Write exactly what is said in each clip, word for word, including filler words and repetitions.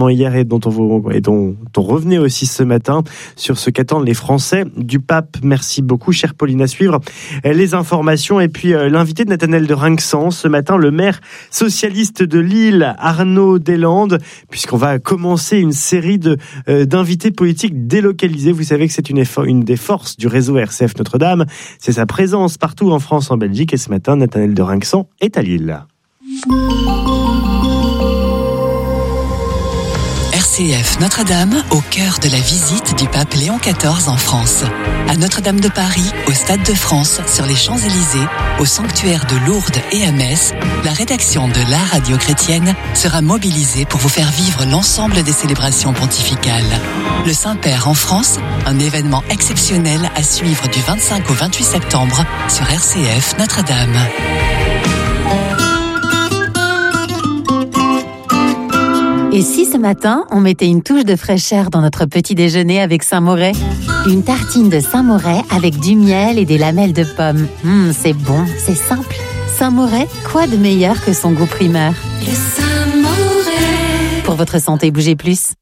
hier et dont on, vous, et dont on revenait aussi ce matin sur ce qu'attendent les Français du pape. Merci beaucoup, chère Pauline. À suivre les informations et puis euh, l'invité de Nathanaël de Rinxan ce matin, le maire socialiste de Lille, Arnaud Deslandes, puisqu'on va commencer une série de, euh, d'invités politiques délocalisés. Vous savez que c'est une, effort, une des forces du réseau R C F Notre-Dame. C'est sa présence partout en France, en Belgique. Et ce matin, Nathanaël de Rinxan est à Lille. R C F Notre-Dame, au cœur de la visite du pape Léon quatorze en France. À Notre-Dame de Paris, au Stade de France, sur les Champs-Élysées, au sanctuaire de Lourdes et à Metz, la rédaction de la radio chrétienne sera mobilisée pour vous faire vivre l'ensemble des célébrations pontificales. Le Saint-Père en France, un événement exceptionnel à suivre du vingt-cinq au vingt-huit septembre sur R C F Notre-Dame. Et si ce matin, on mettait une touche de fraîcheur dans notre petit déjeuner avec Saint-Moret ? Une tartine de Saint-Moret avec du miel et des lamelles de pommes. Hum, c'est bon, c'est simple. Saint-Moret, quoi de meilleur que son goût primeur ? Le Saint-Moret. Pour votre santé, bougez plus.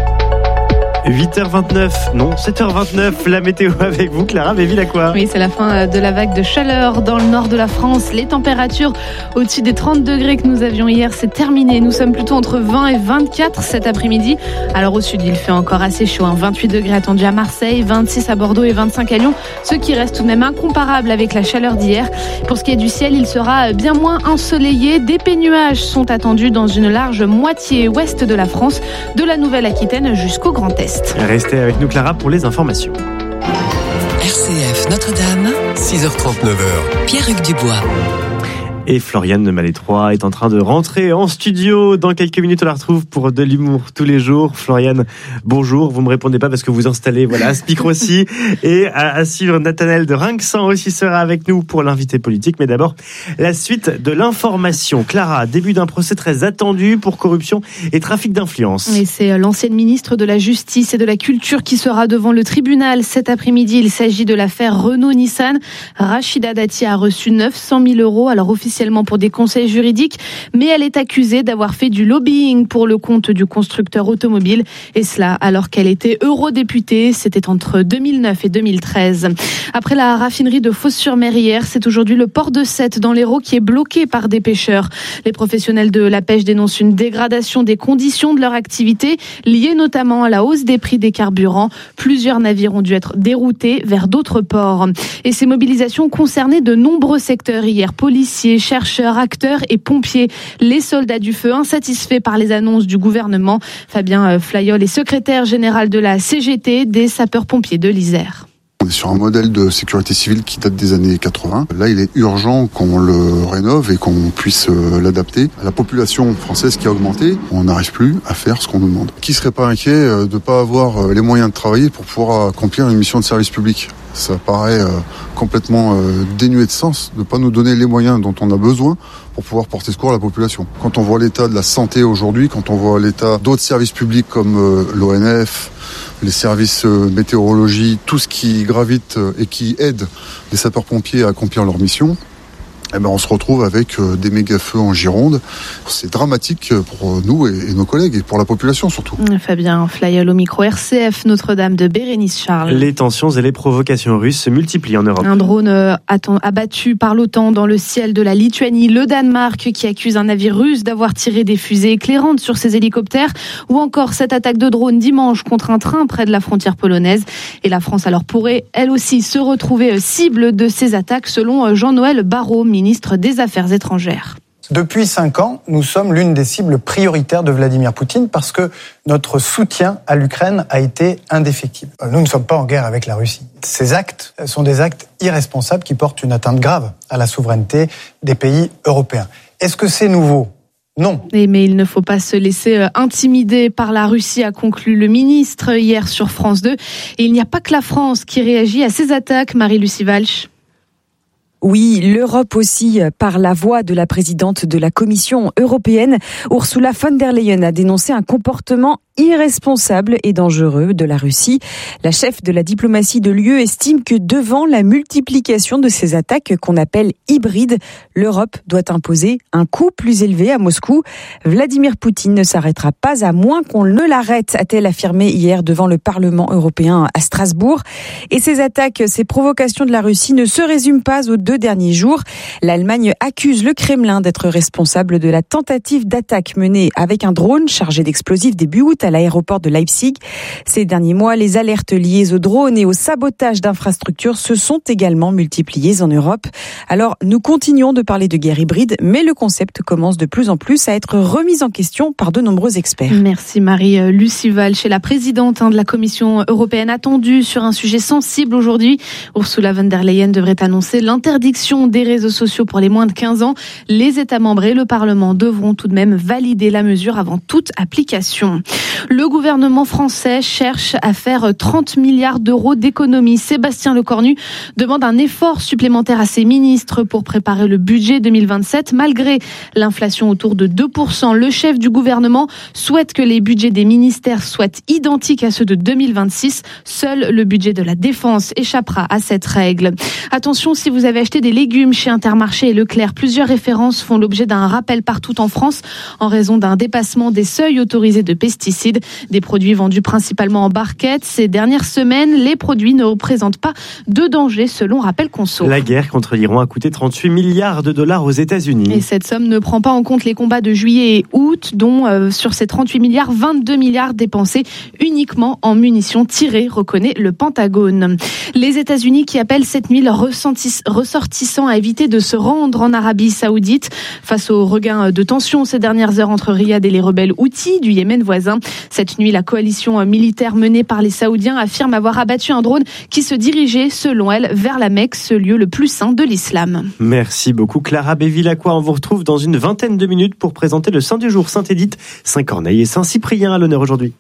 huit heures vingt-neuf, non, sept heures vingt-neuf, la météo avec vous, Clara Béville-Aqua. Oui, c'est la fin de la vague de chaleur dans le nord de la France. Les températures au-dessus des trente degrés que nous avions hier, c'est terminé. Nous sommes plutôt entre vingt et vingt-quatre cet après-midi. Alors au sud, il fait encore assez chaud, hein. vingt-huit degrés attendus à Marseille, vingt-six à Bordeaux et vingt-cinq à Lyon, ce qui reste tout de même incomparable avec la chaleur d'hier. Pour ce qui est du ciel, il sera bien moins ensoleillé. Des pénuages sont attendus dans une large moitié ouest de la France, de la Nouvelle-Aquitaine jusqu'au Grand Est. Restez avec nous, Clara, pour les informations. R C F Notre-Dame, six heures trente-neuf. Pierre-Hugues Dubois. Et Floriane de Malétroit est en train de rentrer en studio. Dans quelques minutes, on la retrouve pour de l'humour tous les jours. Floriane, bonjour. Vous me répondez pas parce que vous installez, voilà, à ce micro-ci. Et à, à suivre, Nathanaël de Rinxan aussi sera avec nous pour l'invité politique. Mais d'abord, la suite de l'information. Clara, début d'un procès très attendu pour corruption et trafic d'influence. Et c'est l'ancienne ministre de la Justice et de la Culture qui sera devant le tribunal cet après-midi. Il s'agit de l'affaire Renault-Nissan. Rachida Dati a reçu neuf cent mille euros. Alors, officiellement, pour des conseils juridiques, mais elle est accusée d'avoir fait du lobbying pour le compte du constructeur automobile, et cela alors qu'elle était eurodéputée. C'était entre deux mille neuf et deux mille treize. Après la raffinerie de Fos-sur-Mer hier, c'est aujourd'hui le port de Sète dans l'Hérault qui est bloqué par des pêcheurs. Les professionnels de la pêche dénoncent une dégradation des conditions de leur activité, liée notamment à la hausse des prix des carburants. Plusieurs navires ont dû être déroutés vers d'autres ports. Et ces mobilisations concernaient de nombreux secteurs hier, policiers, chercheurs, acteurs et pompiers. Les soldats du feu insatisfaits par les annonces du gouvernement. Fabien Flayol est secrétaire général de la C G T des sapeurs-pompiers de l'Isère. On est sur un modèle de sécurité civile qui date des années quatre-vingts. Là, il est urgent qu'on le rénove et qu'on puisse l'adapter à la population française qui a augmenté. On n'arrive plus à faire ce qu'on nous demande. Qui serait pas inquiet de ne pas avoir les moyens de travailler pour pouvoir accomplir une mission de service public ? Ça paraît euh, complètement euh, dénué de sens de ne pas nous donner les moyens dont on a besoin pour pouvoir porter secours à la population. Quand on voit l'état de la santé aujourd'hui, quand on voit l'état d'autres services publics comme euh, l'O N F, les services euh, météorologie, tout ce qui gravite euh, et qui aide les sapeurs-pompiers à accomplir leur mission, eh ben on se retrouve avec euh, des méga-feux en Gironde. C'est dramatique pour nous et, et nos collègues et pour la population surtout. Fabien Flayol au micro. R C F Notre-Dame de Bérénice Charles. Les tensions et les provocations russes se multiplient en Europe. Un drone euh, abattu par l'OTAN dans le ciel de la Lituanie, le Danemark qui accuse un navire russe d'avoir tiré des fusées éclairantes sur ses hélicoptères, ou encore cette attaque de drone dimanche contre un train près de la frontière polonaise. Et la France alors pourrait elle aussi se retrouver cible de ces attaques selon Jean-Noël Barrot, ministre des Affaires étrangères. Depuis cinq ans, nous sommes l'une des cibles prioritaires de Vladimir Poutine parce que notre soutien à l'Ukraine a été indéfectible. Nous ne sommes pas en guerre avec la Russie. Ces actes sont des actes irresponsables qui portent une atteinte grave à la souveraineté des pays européens. Est-ce que c'est nouveau ? Non. Mais il ne faut pas se laisser intimider par la Russie, a conclu le ministre hier sur France deux. Et il n'y a pas que la France qui réagit à ces attaques, Marie-Lucie Walsh. Oui, l'Europe aussi, par la voix de la présidente de la Commission européenne, Ursula von der Leyen a dénoncé un comportement irresponsable et dangereux de la Russie. La chef de la diplomatie de l'U E estime que devant la multiplication de ces attaques qu'on appelle hybrides, l'Europe doit imposer un coût plus élevé à Moscou. Vladimir Poutine ne s'arrêtera pas à moins qu'on ne l'arrête, a-t-elle affirmé hier devant le Parlement européen à Strasbourg. Et ces attaques, ces provocations de la Russie ne se résument pas aux deux derniers jours. L'Allemagne accuse le Kremlin d'être responsable de la tentative d'attaque menée avec un drone chargé d'explosifs début août à l'aéroport de Leipzig. Ces derniers mois, les alertes liées aux drones et au sabotage d'infrastructures se sont également multipliées en Europe. Alors, nous continuons de parler de guerre hybride, mais le concept commence de plus en plus à être remis en question par de nombreux experts. Merci Marie-Lucie Val. Chez la présidente de la Commission européenne attendue sur un sujet sensible aujourd'hui, Ursula von der Leyen devrait annoncer l'interdiction des réseaux sociaux pour les moins de quinze ans. Les États membres et le Parlement devront tout de même valider la mesure avant toute application. Le gouvernement français cherche à faire trente milliards d'euros d'économies. Sébastien Lecornu demande un effort supplémentaire à ses ministres pour préparer le budget deux mille vingt-sept. Malgré l'inflation autour de deux pour cent, le chef du gouvernement souhaite que les budgets des ministères soient identiques à ceux de deux mille vingt-six. Seul le budget de la défense échappera à cette règle. Attention, si vous avez acheté des légumes chez Intermarché et Leclerc, plusieurs références font l'objet d'un rappel partout en France en raison d'un dépassement des seuils autorisés de pesticides. Des produits vendus principalement en barquette. Ces dernières semaines, les produits ne représentent pas de danger selon Rappel Conso. La guerre contre l'Iran a coûté trente-huit milliards de dollars aux États-Unis. Et cette somme ne prend pas en compte les combats de juillet et août, dont euh, sur ces trente-huit milliards, vingt-deux milliards dépensés uniquement en munitions tirées, reconnaît le Pentagone. Les États-Unis qui appellent sept mille ressortissants à éviter de se rendre en Arabie Saoudite face au regain de tensions ces dernières heures entre Riyad et les rebelles Houthis du Yémen voisin. Cette nuit, la coalition militaire menée par les Saoudiens affirme avoir abattu un drone qui se dirigeait, selon elle, vers la Mecque, ce lieu le plus saint de l'islam. Merci beaucoup Clara Béville-Lacroix. On vous retrouve dans une vingtaine de minutes pour présenter le Saint du jour, Saint-Édith, Saint-Corneille et Saint-Cyprien à l'honneur aujourd'hui.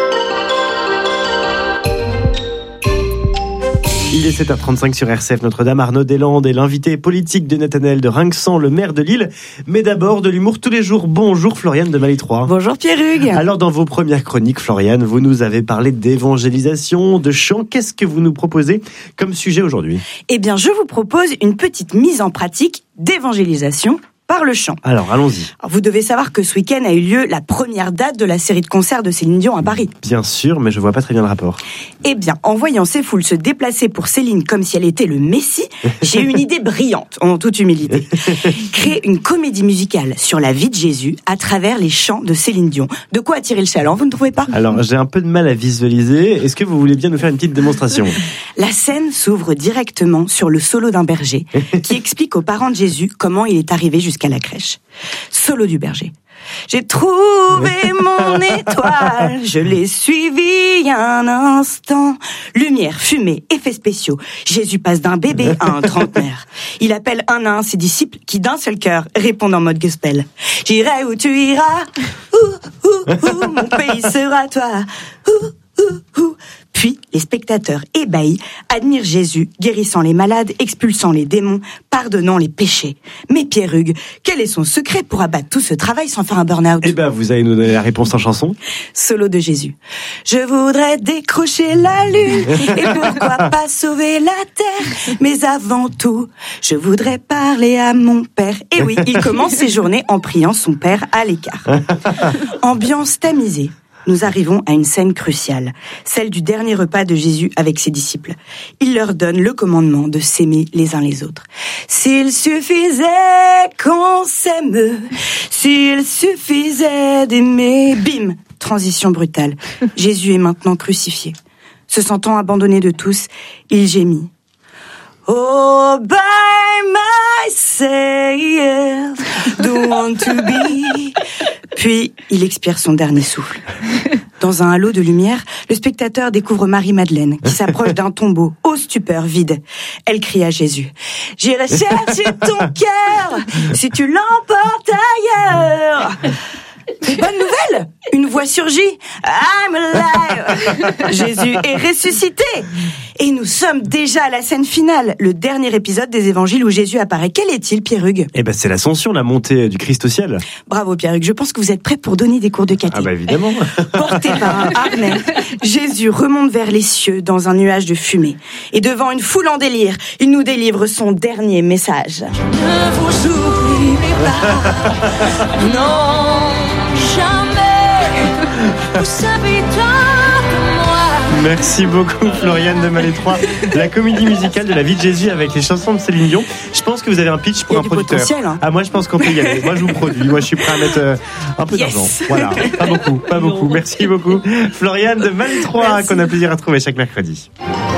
Il est sept heures trente-cinq sur R C F Notre-Dame. Arnaud Deslandes est l'invité politique de Nathanaël de Rinxan, le maire de Lille. Mais d'abord, de l'humour tous les jours. Bonjour Floriane de Malétroit. Bonjour Pierre-Hugues. Alors, dans vos premières chroniques, Floriane, vous nous avez parlé d'évangélisation, de chant. Qu'est-ce que vous nous proposez comme sujet aujourd'hui ? Eh bien, je vous propose une petite mise en pratique d'évangélisation par le chant. Alors, allons-y. Alors, vous devez savoir que ce week-end a eu lieu la première date de la série de concerts de Céline Dion à Paris. Bien sûr, mais je vois pas très bien le rapport. Eh bien, en voyant ces foules se déplacer pour Céline comme si elle était le Messie, j'ai une idée brillante, en toute humilité. Créer une comédie musicale sur la vie de Jésus à travers les chants de Céline Dion. De quoi attirer le chaland, vous ne trouvez pas ? Alors, j'ai un peu de mal à visualiser. Est-ce que vous voulez bien nous faire une petite démonstration ? La scène s'ouvre directement sur le solo d'un berger qui explique aux parents de Jésus comment il est arrivé jusqu'à à la crèche. Solo du berger. J'ai trouvé mon étoile, je l'ai suivi un instant. Lumière, fumée, effets spéciaux. Jésus passe d'un bébé à un trentenaire. Il appelle un à un ses disciples qui d'un seul cœur répondent en mode gospel. J'irai où tu iras, ouh, ouh, ouh, mon pays sera toi. Ouh, ouh, ouh. Puis, les spectateurs ébahis admirent Jésus, guérissant les malades, expulsant les démons, pardonnant les péchés. Mais Pierre-Hugues, quel est son secret pour abattre tout ce travail sans faire un burn-out ? Eh ben, vous allez nous donner la réponse en chanson. Solo de Jésus. Je voudrais décrocher la lune, et pourquoi pas sauver la terre ? Mais avant tout, je voudrais parler à mon père. Et oui, il commence ses journées en priant son père à l'écart. Ambiance tamisée. Nous arrivons à une scène cruciale, celle du dernier repas de Jésus avec ses disciples. Il leur donne le commandement de s'aimer les uns les autres. S'il suffisait qu'on s'aime, s'il suffisait d'aimer, bim, transition brutale. Jésus est maintenant crucifié. Se sentant abandonné de tous, il gémit. Oh, by myself, don't want to be. Puis, il expire son dernier souffle. Dans un halo de lumière, le spectateur découvre Marie-Madeleine, qui s'approche d'un tombeau, aux stupeurs vide. Elle crie à Jésus. « J'irai chercher ton cœur, si tu l'emportes ailleurs !» Bonne nouvelle! Une voix surgit. I'm alive! Jésus est ressuscité! Et nous sommes déjà à la scène finale, le dernier épisode des évangiles où Jésus apparaît. Quel est-il, Pierre-Hugues ? Eh ben, c'est l'ascension, la montée du Christ au ciel. Bravo, Pierre-Hugues. Je pense que vous êtes prêt pour donner des cours de caté. Ah bah évidemment. Porté par un harnais, Jésus remonte vers les cieux dans un nuage de fumée. Et devant une foule en délire, il nous délivre son dernier message. Ne vous oubliez pas, non, jamais, vous savez tant que moi. Merci beaucoup, Floriane de Malétroit. La comédie musicale de la vie de Jésus avec les chansons de Céline Dion. Je pense que vous avez un pitch pour un producteur. Hein. Ah, moi, je pense qu'on peut y aller. Moi, je vous produis. Moi, je suis prêt à mettre euh, un peu yes. d'argent. Voilà. Pas beaucoup, pas beaucoup. Merci beaucoup. Floriane de Malétroit, qu'on a plaisir à trouver chaque mercredi.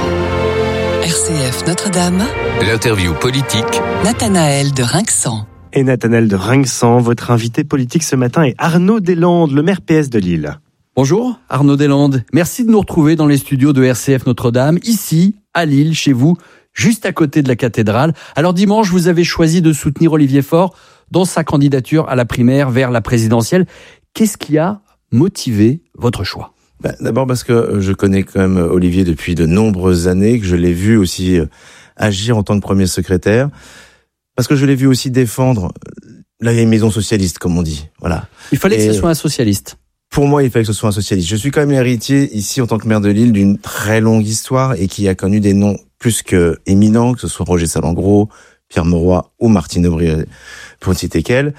R C F Notre-Dame. L'interview politique. Nathanaël de Rinxan. Et Nathanaël de Rinxan, votre invité politique ce matin est Arnaud Deslandes, le maire P S de Lille. Bonjour, Arnaud Deslandes. Merci de nous retrouver dans les studios de R C F Notre-Dame, ici, à Lille, chez vous, juste à côté de la cathédrale. Alors dimanche, vous avez choisi de soutenir Olivier Faure dans sa candidature à la primaire vers la présidentielle. Qu'est-ce qui a motivé votre choix ? Bah, d'abord parce que je connais quand même Olivier depuis de nombreuses années, que je l'ai vu aussi agir en tant que premier secrétaire, parce que je l'ai vu aussi défendre la vieille maison socialiste, comme on dit. Voilà. Il fallait Et que ce soit un socialiste. Pour moi, il fallait que ce soit un socialiste. Je suis quand même l'héritier, ici, en tant que maire de Lille, d'une très longue histoire et qui a connu des noms plus que éminents, que ce soit Roger Salengro, Pierre Mauroy ou Martine Aubry, pour ne citer qu'elle.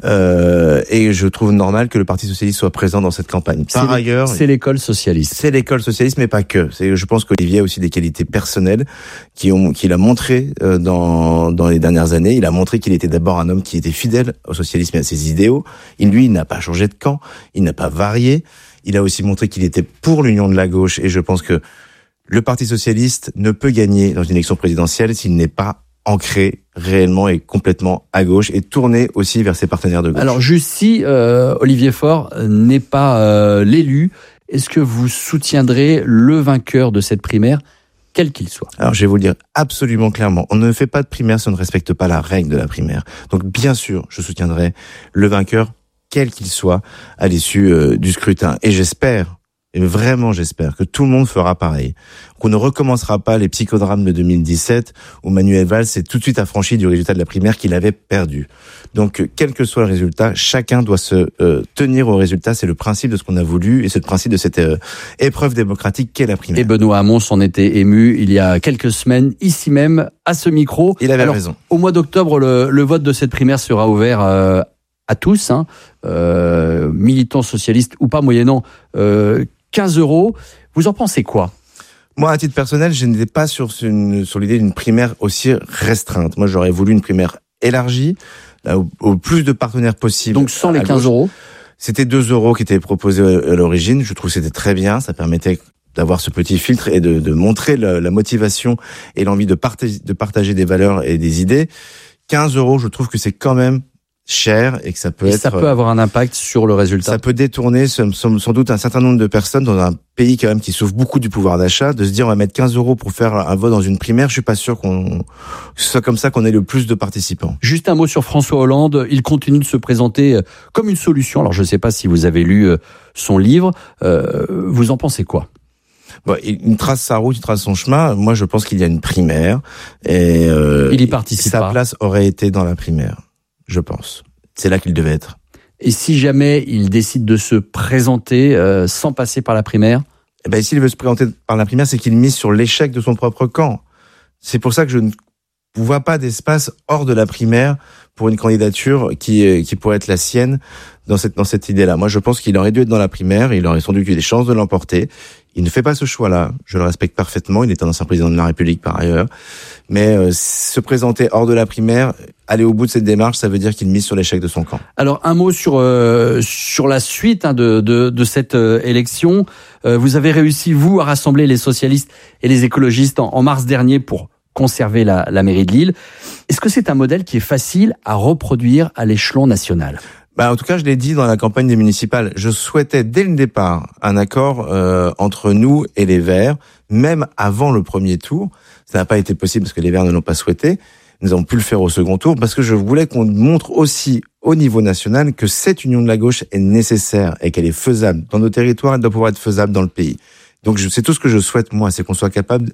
Euh, et je trouve normal que le Parti socialiste soit présent dans cette campagne. Par c'est ailleurs, c'est l'école socialiste. C'est l'école socialiste, mais pas que. C'est, je pense qu'Olivier a aussi des qualités personnelles qui ont, qu'il a montré euh, dans dans les dernières années. Il a montré qu'il était d'abord un homme qui était fidèle au socialisme et à ses idéaux. Il, lui, il n'a pas changé de camp. Il n'a pas varié. Il a aussi montré qu'il était pour l'union de la gauche. Et je pense que le Parti socialiste ne peut gagner dans une élection présidentielle s'il n'est pas ancré réellement et complètement à gauche et tourné aussi vers ses partenaires de gauche. Alors juste si euh, Olivier Faure n'est pas euh, l'élu, est-ce que vous soutiendrez le vainqueur de cette primaire, quel qu'il soit ? Alors je vais vous le dire absolument clairement, on ne fait pas de primaire si on ne respecte pas la règle de la primaire. Donc bien sûr, je soutiendrai le vainqueur, quel qu'il soit, à l'issue euh, du scrutin. Et j'espère, et vraiment j'espère, que tout le monde fera pareil. Qu'on ne recommencera pas les psychodrames de deux mille dix-sept où Manuel Valls s'est tout de suite affranchi du résultat de la primaire qu'il avait perdu. Donc, quel que soit le résultat, chacun doit se euh, tenir au résultat. C'est le principe de ce qu'on a voulu et c'est le principe de cette euh, épreuve démocratique qu'est la primaire. Et Benoît Hamon s'en était ému il y a quelques semaines, ici même, à ce micro. Il avait Alors, raison. Au mois d'octobre, le, le vote de cette primaire sera ouvert euh, à tous, hein, euh, militants socialistes ou pas, moyennant euh, quinze euros. Vous en pensez quoi ? Moi, à titre personnel, je n'étais pas sur, une, sur l'idée d'une primaire aussi restreinte. Moi, j'aurais voulu une primaire élargie, là, au, au plus de partenaires possible. Donc sans les quinze euros ? C'était deux euros qui étaient proposés à l'origine. Je trouve que c'était très bien. Ça permettait d'avoir ce petit filtre et de, de montrer la, la motivation et l'envie de partager, de partager des valeurs et des idées. quinze euros, je trouve que c'est quand même cher et que ça peut et être... ça peut avoir un impact sur le résultat. Ça peut détourner sans, sans doute un certain nombre de personnes dans un pays quand même qui souffre beaucoup du pouvoir d'achat, de se dire on va mettre quinze euros pour faire un vote dans une primaire. Je suis pas sûr qu'on que ce soit comme ça qu'on ait le plus de participants. Juste un mot sur François Hollande. Il continue de se présenter comme une solution. Alors je ne sais pas si vous avez lu son livre. Euh, vous en pensez quoi ? Bon, il trace sa route, il trace son chemin. Moi, je pense qu'il y a une primaire et euh, il y participe. Sa pas. place aurait été dans la primaire. Je pense. C'est là qu'il devait être. Et si jamais il décide de se présenter euh, sans passer par la primaire ? Eh ben, s'il veut se présenter par la primaire, c'est qu'il mise sur l'échec de son propre camp. C'est pour ça que je ne vois pas d'espace hors de la primaire pour une candidature qui, qui pourrait être la sienne dans cette, dans cette idée-là. Moi, je pense qu'il aurait dû être dans la primaire, il aurait sans doute eu des chances de l'emporter. Il ne fait pas ce choix-là. Je le respecte parfaitement. Il est un ancien président de la République par ailleurs. Mais euh, se présenter hors de la primaire, aller au bout de cette démarche, ça veut dire qu'il mise sur l'échec de son camp. Alors un mot sur euh, sur la suite hein, de, de de cette euh, élection. Euh, vous avez réussi vous à rassembler les socialistes et les écologistes en, en mars dernier pour conserver la, la mairie de Lille. Est-ce que c'est un modèle qui est facile à reproduire à l'échelon national ? Bah, en tout cas, je l'ai dit dans la campagne des municipales. Je souhaitais dès le départ un accord euh, entre nous et les Verts, même avant le premier tour. Ça n'a pas été possible parce que les Verts ne l'ont pas souhaité. Nous avons pu le faire au second tour parce que je voulais qu'on montre aussi au niveau national que cette union de la gauche est nécessaire et qu'elle est faisable. Dans nos territoires, elle doit pouvoir être faisable dans le pays. Donc, je, c'est tout ce que je souhaite, moi, c'est qu'on soit capable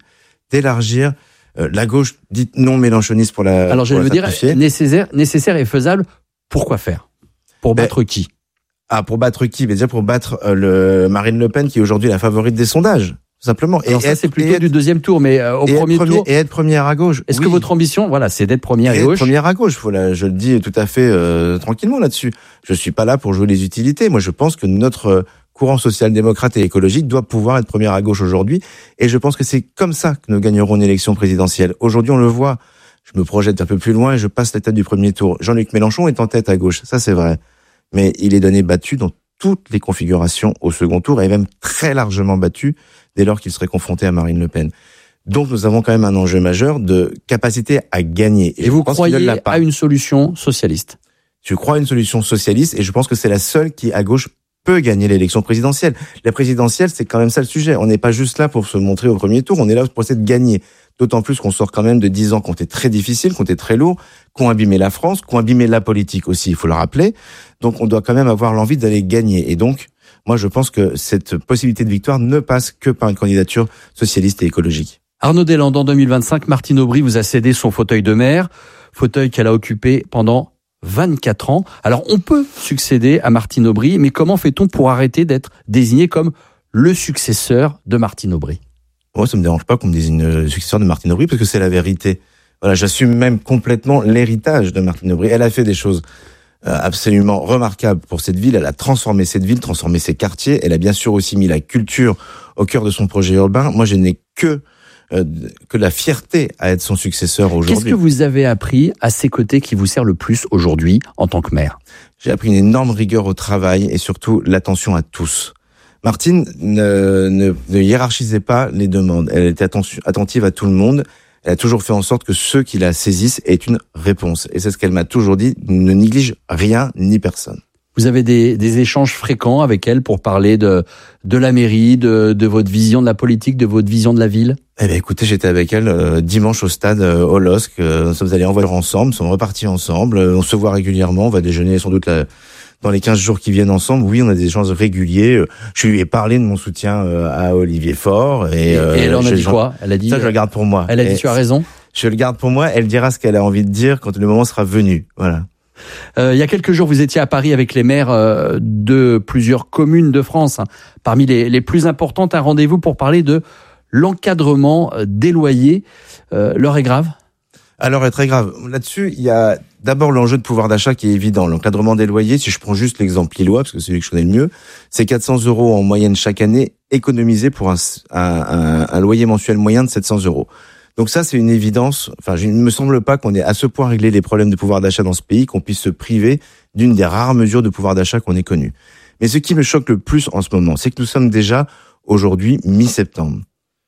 d'élargir euh, la gauche dite non mélenchoniste pour la. Alors, je vais vous dire, nécessaire, nécessaire et faisable. Pourquoi faire? Pour battre ben, qui? Ah, pour battre qui? Ben, déjà pour battre euh, le Marine Le Pen, qui est aujourd'hui la favorite des sondages. Tout simplement. Alors et ça, être, c'est plutôt être, du deuxième tour, mais euh, au premier, premier tour. Et être première à gauche. Est-ce oui. que votre ambition, voilà, c'est d'être première et à gauche? Être première à gauche. Faut la, je le dis tout à fait euh, tranquillement là-dessus. Je suis pas là pour jouer les utilités. Moi, je pense que notre courant social-démocrate et écologique doit pouvoir être première à gauche aujourd'hui. Et je pense que c'est comme ça que nous gagnerons une élection présidentielle. Aujourd'hui, on le voit. Je me projette un peu plus loin et je passe l'étape du premier tour. Jean-Luc Mélenchon est en tête à gauche. Ça, c'est vrai. Mais il est donné battu dans toutes les configurations au second tour et même très largement battu dès lors qu'il serait confronté à Marine Le Pen. Donc nous avons quand même un enjeu majeur de capacité à gagner. Et, et vous croyez à une solution socialiste? Je crois à une solution socialiste et je pense que c'est la seule qui, à gauche, peut gagner l'élection présidentielle. La présidentielle, c'est quand même ça le sujet. On n'est pas juste là pour se montrer au premier tour, on est là pour essayer de gagner. D'autant plus qu'on sort quand même de dix ans qui ont été très difficiles, qui ont été très lourds, qui ont abîmé la France, qui ont abîmé la politique aussi, il faut le rappeler. Donc on doit quand même avoir l'envie d'aller gagner. Et donc, moi je pense que cette possibilité de victoire ne passe que par une candidature socialiste et écologique. Arnaud Deslandes, en deux mille vingt-cinq, Martine Aubry vous a cédé son fauteuil de maire, fauteuil qu'elle a occupé pendant vingt-quatre ans. Alors on peut succéder à Martine Aubry, mais comment fait-on pour arrêter d'être désigné comme le successeur de Martine Aubry? Moi, ça me dérange pas qu'on me désigne le successeur de Martine Aubry parce que c'est la vérité. Voilà, j'assume même complètement l'héritage de Martine Aubry. Elle a fait des choses euh, absolument remarquables pour cette ville. Elle a transformé cette ville, transformé ses quartiers. Elle a bien sûr aussi mis la culture au cœur de son projet urbain. Moi, je n'ai que euh, que la fierté à être son successeur aujourd'hui. Qu'est-ce que vous avez appris à ses côtés qui vous sert le plus aujourd'hui en tant que maire? J'ai appris une énorme rigueur au travail et surtout l'attention à tous. Martine ne, ne, ne hiérarchisait pas les demandes. Elle était attentive à tout le monde. Elle a toujours fait en sorte que ceux qui la saisissent aient une réponse. Et c'est ce qu'elle m'a toujours dit, ne néglige rien ni personne. Vous avez des, des échanges fréquents avec elle pour parler de, de la mairie, de, de votre vision de la politique, de votre vision de la ville? Eh bien, écoutez, j'étais avec elle euh, dimanche au stade euh, au L O S C. Euh, nous sommes allés en voiture ensemble, nous sommes repartis ensemble. Euh, on se voit régulièrement, on va déjeuner sans doute la... dans les quinze jours qui viennent ensemble. Oui, on a des échanges réguliers. Je lui ai parlé de mon soutien à Olivier Faure. Et, et, euh, et elle en a dit quoi? Elle a dit. Ça, je le garde pour moi. Elle a dit, et tu as raison. Je le garde pour moi. Elle dira ce qu'elle a envie de dire quand le moment sera venu. Voilà. Euh, il y a quelques jours, vous étiez à Paris avec les maires euh, de plusieurs communes de France. Hein. Parmi les, les plus importantes, un rendez-vous pour parler de l'encadrement des loyers. Euh, l'heure est grave? Alors, est très grave. Là-dessus, il y a d'abord l'enjeu de pouvoir d'achat qui est évident. L'encadrement des loyers, si je prends juste l'exemple lillois, parce que c'est celui que je connais le mieux, c'est quatre cents euros en moyenne chaque année économisés pour un, un, un, un loyer mensuel moyen de sept cents euros. Donc ça, c'est une évidence. Enfin, il ne me semble pas qu'on ait à ce point réglé les problèmes de pouvoir d'achat dans ce pays, qu'on puisse se priver d'une des rares mesures de pouvoir d'achat qu'on ait connues. Mais ce qui me choque le plus en ce moment, c'est que nous sommes déjà aujourd'hui mi-septembre.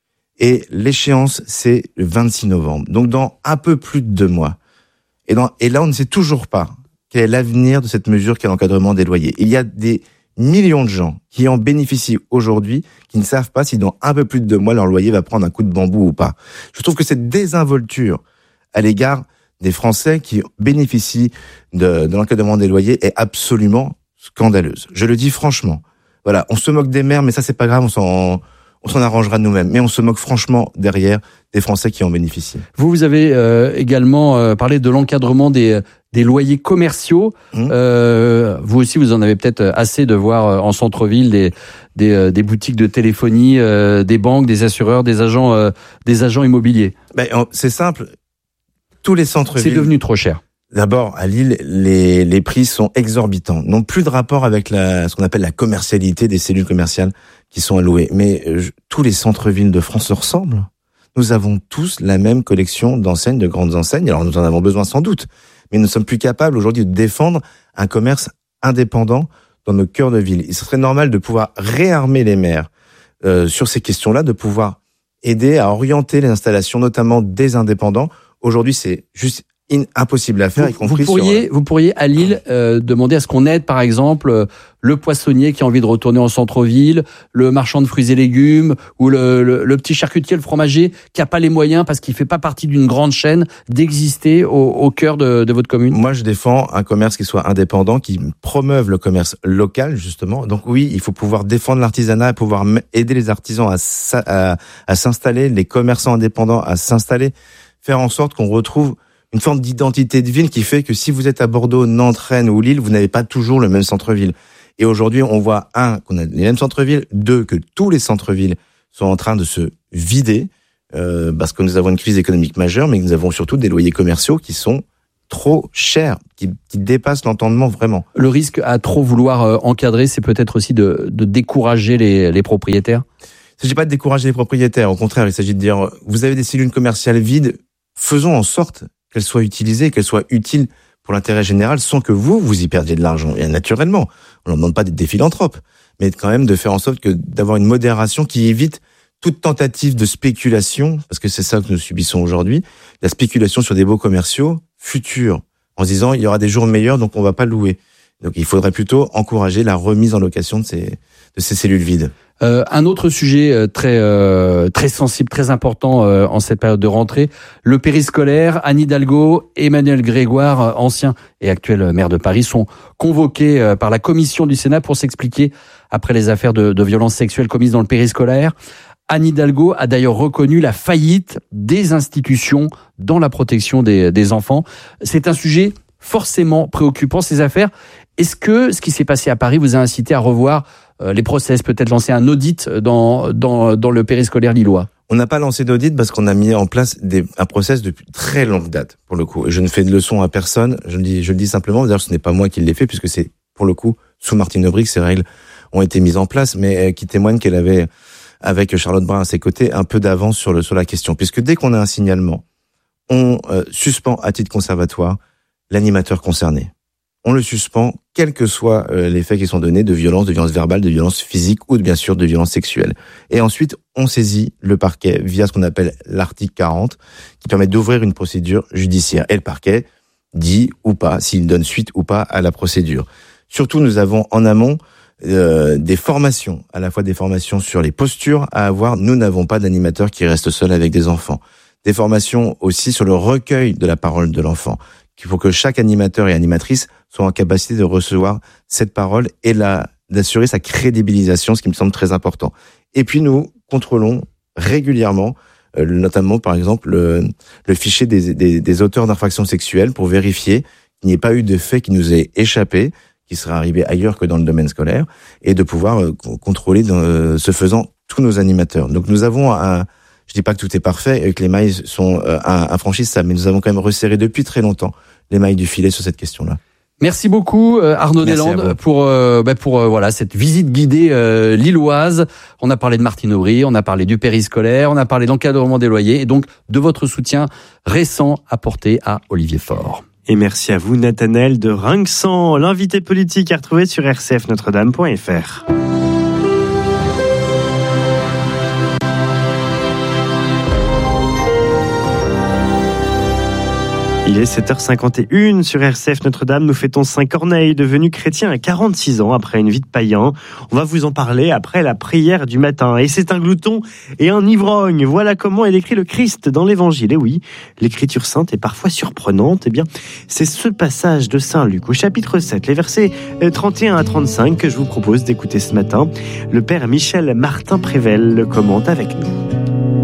Et l'échéance, c'est le vingt-six novembre. Donc dans un peu plus de deux mois. Et, dans, et là, on ne sait toujours pas quel est l'avenir de cette mesure qui est l'encadrement des loyers. Il y a des millions de gens qui en bénéficient aujourd'hui, qui ne savent pas si dans un peu plus de deux mois, leur loyer va prendre un coup de bambou ou pas. Je trouve que cette désinvolture à l'égard des Français qui bénéficient de, de l'encadrement des loyers est absolument scandaleuse. Je le dis franchement. Voilà, on se moque des maires, mais ça, c'est pas grave, on s'en... on s'en arrangera nous-mêmes. Mais on se moque franchement derrière des Français qui en bénéficient. Vous, vous avez euh, également euh, parlé de l'encadrement des, des loyers commerciaux. Mmh. Euh, vous aussi, vous en avez peut-être assez de voir euh, en centre-ville des, des, euh, des boutiques de téléphonie, euh, des banques, des assureurs, des agents, euh, des agents immobiliers. Ben, c'est simple. Tous les centres-villes... C'est devenu trop cher. D'abord, à Lille, les, les prix sont exorbitants. N'ont plus de rapport avec la, ce qu'on appelle la commercialité des cellules commerciales qui sont allouées. Mais je, tous les centres-villes de France se ressemblent. Nous avons tous la même collection d'enseignes, de grandes enseignes. Alors nous en avons besoin sans doute. Mais nous ne sommes plus capables aujourd'hui de défendre un commerce indépendant dans nos cœurs de ville. Il serait normal de pouvoir réarmer les maires euh, sur ces questions-là, de pouvoir aider à orienter les installations, notamment des indépendants. Aujourd'hui, c'est juste in, impossible à faire. Vous, y compris vous pourriez, sur... vous pourriez à Lille euh, demander à ce qu'on aide, par exemple, euh, le poissonnier qui a envie de retourner en centre-ville, le marchand de fruits et légumes, ou le, le, le petit charcutier, le fromager, qui a pas les moyens parce qu'il fait pas partie d'une grande chaîne, d'exister au, au cœur de, de votre commune. Moi, je défends un commerce qui soit indépendant, qui promeuve le commerce local, justement. Donc oui, il faut pouvoir défendre l'artisanat, pouvoir aider les artisans à, à, à s'installer, les commerçants indépendants à s'installer, faire en sorte qu'on retrouve une forme d'identité de ville qui fait que si vous êtes à Bordeaux, Nantes, Rennes ou Lille, vous n'avez pas toujours le même centre-ville. Et aujourd'hui, on voit, un, qu'on a les mêmes centres-villes, deux, que tous les centres-villes sont en train de se vider, euh, parce que nous avons une crise économique majeure, mais nous avons surtout des loyers commerciaux qui sont trop chers, qui, qui dépassent l'entendement vraiment. Le risque à trop vouloir euh, encadrer, c'est peut-être aussi de, de décourager les, les propriétaires. Il ne s'agit pas de décourager les propriétaires, au contraire, il s'agit de dire, vous avez des cellules commerciales vides, faisons en sorte qu'elles soient utilisées, qu'elles soient utiles pour l'intérêt général, sans que vous, vous y perdiez de l'argent. Et naturellement, on ne demande pas d'être des philanthropes, mais quand même de faire en sorte que d'avoir une modération qui évite toute tentative de spéculation, parce que c'est ça que nous subissons aujourd'hui, la spéculation sur des baux commerciaux futurs, en se disant il y aura des jours meilleurs, donc on va pas louer. Donc il faudrait plutôt encourager la remise en location de ces, de ces cellules vides. Euh, un autre sujet euh, très euh, très sensible, très important euh, en cette période de rentrée, le périscolaire. Anne Hidalgo, Emmanuel Grégoire, euh, ancien et actuel maire de Paris, sont convoqués euh, par la commission du Sénat pour s'expliquer après les affaires de, de violences sexuelles commises dans le périscolaire. Anne Hidalgo a d'ailleurs reconnu la faillite des institutions dans la protection des, des enfants. C'est un sujet forcément préoccupant, ces affaires. Est-ce que ce qui s'est passé à Paris vous a incité à revoir euh, les process, peut-être lancer un audit dans, dans, dans le périscolaire lillois? On n'a pas lancé d'audit parce qu'on a mis en place des, un process depuis très longue date, pour le coup. Et je ne fais de leçon à personne, je le dis, je le dis simplement, d'ailleurs ce n'est pas moi qui l'ai fait, puisque c'est, pour le coup, sous Martine Aubry que ces règles ont été mises en place, mais euh, qui témoignent qu'elle avait, avec Charlotte Brun à ses côtés, un peu d'avance sur, le, sur la question. Puisque dès qu'on a un signalement, on euh, suspend à titre conservatoire l'animateur concerné. On le suspend, quels que soient euh, les faits qui sont donnés, de violence, de violence verbale, de violence physique ou de, bien sûr de violence sexuelle. Et ensuite, on saisit le parquet via ce qu'on appelle l'article quarante, qui permet d'ouvrir une procédure judiciaire. Et le parquet dit ou pas, s'il donne suite ou pas à la procédure. Surtout, nous avons en amont euh, des formations, à la fois des formations sur les postures à avoir. Nous n'avons pas d'animateur qui reste seul avec des enfants. Des formations aussi sur le recueil de la parole de l'enfant, qu'il faut que chaque animateur et animatrice soit en capacité de recevoir cette parole et la, d'assurer sa crédibilisation, ce qui me semble très important. Et puis nous contrôlons régulièrement, euh, notamment par exemple le, le fichier des, des, des auteurs d'infractions sexuelles pour vérifier qu'il n'y ait pas eu de fait qui nous ait échappé, qui serait arrivé ailleurs que dans le domaine scolaire, et de pouvoir euh, contrôler dans, euh, ce faisant tous nos animateurs. Donc nous avons un... Je dis pas que tout est parfait et que les mailles sont euh, infranchissables, mais nous avons quand même resserré depuis très longtemps les mailles du filet sur cette question-là. Merci beaucoup euh, Arnaud Deslandes pour euh, bah, pour euh, voilà cette visite guidée euh, lilloise. On a parlé de Martine Aubry, on a parlé du périscolaire, on a parlé d'encadrement des loyers et donc de votre soutien récent apporté à Olivier Faure. Et merci à vous Nathanaël de Rinxan, l'invité politique à retrouver sur r c f notre dame point f r. Il est sept heures cinquante et une sur R C F Notre-Dame. Nous fêtons Saint Corneille, devenu chrétien à quarante-six ans après une vie de païen. On va vous en parler après la prière du matin. Et c'est un glouton et un ivrogne. Voilà comment est décrit le Christ dans l'Évangile. Et oui, l'écriture sainte est parfois surprenante. Eh bien, c'est ce passage de Saint Luc au chapitre sept, les versets trente et un à trente-cinq que je vous propose d'écouter ce matin. Le père Michel Martin Prével le commente avec nous.